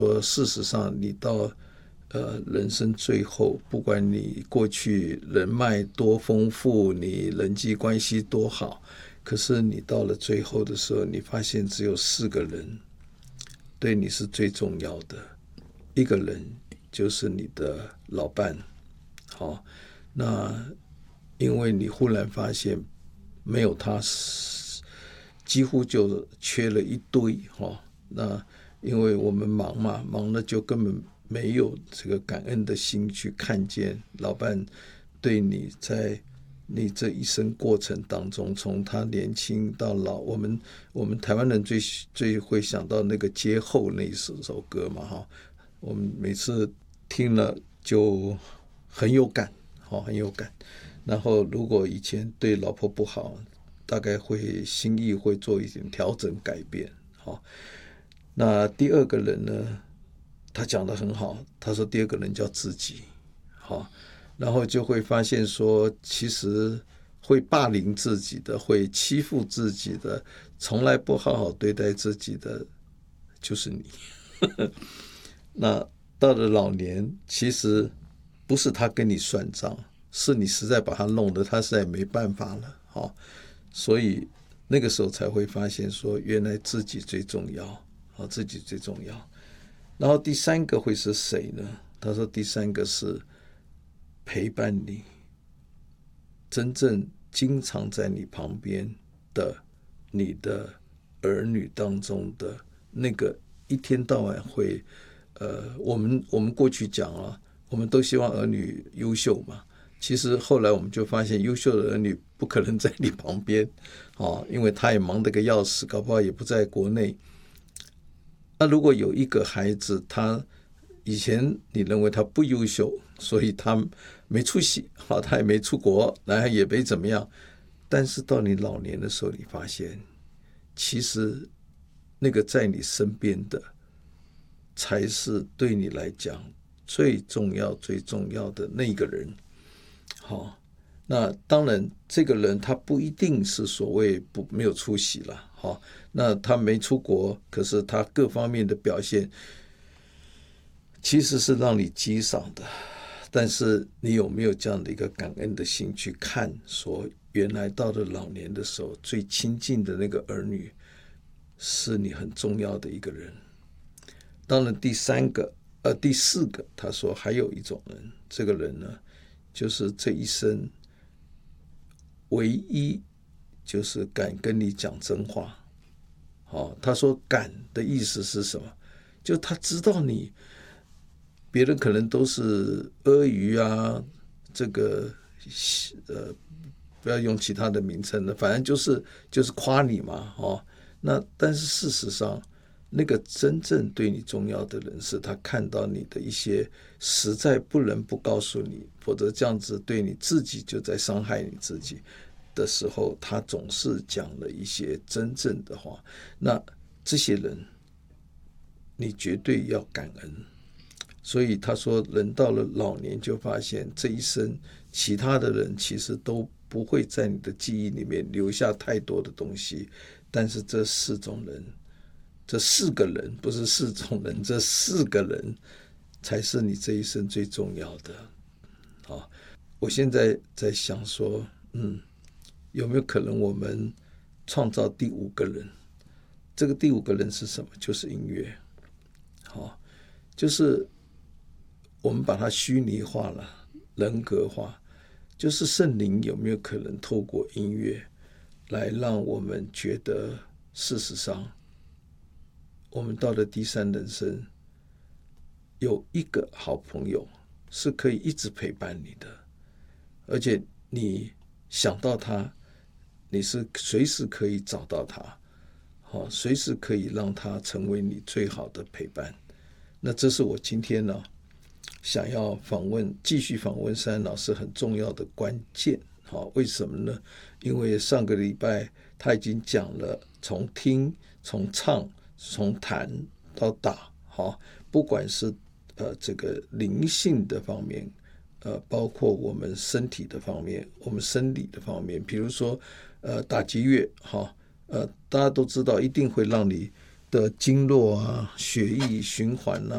说事实上你到人生最后，不管你过去人脉多丰富，你人际关系多好，可是你到了最后的时候，你发现只有4个人对你是最重要的。一个人就是你的老伴，好，那因为你忽然发现没有他，几乎就缺了一堆，那因为我们忙嘛，忙了就根本没有这个感恩的心去看见老伴对你在你这一生过程当中，从他年轻到老，我们台湾人最会想到那个街后那一首歌嘛，我们每次听了就很有感，很有感。然后如果以前对老婆不好，大概会心意会做一点调整改变。那第二个人呢，他讲得很好，他说第二个人叫自己。然后就会发现说，其实会霸凌自己的，会欺负自己的，从来不好好对待自己的就是你。那到了老年，其实不是他跟你算账，是你实在把他弄得他实在没办法了。所以那个时候才会发现说，原来自己最重要，自己最重要。然后第三个会是谁呢？他说第三个是陪伴你，真正经常在你旁边的你的儿女当中的那个一天到晚会我们过去讲我们都希望儿女优秀嘛，其实后来我们就发现优秀的儿女不可能在你旁边，因为他也忙得个要死，搞不好也不在国内。那如果有一个孩子，他以前你认为他不优秀，所以他没出息，他也没出国，然后也没怎么样，但是到你老年的时候，你发现其实那个在你身边的才是对你来讲最重要最重要的那个人。那当然这个人他不一定是所谓没有出息了，那他没出国，可是他各方面的表现其实是让你激赏的。但是你有没有这样的一个感恩的心去看，说原来到了老年的时候，最亲近的那个儿女是你很重要的一个人。当然第四个他说还有一种人，这个人呢就是这一生唯一就是敢跟你讲真话。他说敢的意思是什么？就他知道你，别人可能都是阿谀啊，这个不要用其他的名称了，反正就是夸你嘛，那但是事实上，那个真正对你重要的人，是他看到你的一些实在不能不告诉你，否则这样子对你自己就在伤害你自己的时候，他总是讲了一些真正的话。那这些人你绝对要感恩。所以他说人到了老年就发现这一生其他的人其实都不会在你的记忆里面留下太多的东西，但是这4种人，这4个人，不是4种人，这4个人才是你这一生最重要的。我现在在想说有没有可能我们创造第5个人？这个第5个人是什么？就是音乐。就是我们把它虚拟化了，人格化，就是圣灵有没有可能透过音乐来让我们觉得事实上我们到了第3人生有一个好朋友是可以一直陪伴你的，而且你想到他，你是随时可以找到他，随时可以让他成为你最好的陪伴。那这是我今天呢想要继续访问山老师很重要的关键。为什么呢？因为上个礼拜他已经讲了从听、从唱、从弹到打，不管是这个灵性的方面，包括我们身体的方面，我们生理的方面，比如说打击乐，大家都知道一定会让你的经络啊、血液循环啊